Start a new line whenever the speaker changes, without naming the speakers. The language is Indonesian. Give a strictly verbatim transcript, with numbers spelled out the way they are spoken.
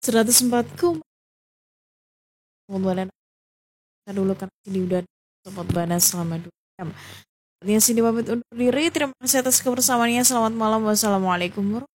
seratus empat koma lima kita dulu kan sini udah sobat Bana selama dua jam. Artinya sini pamit undur diri. Terima kasih atas kebersamaannya. Selamat malam. Wassalamualaikum warahmatullahi wabarakatuh.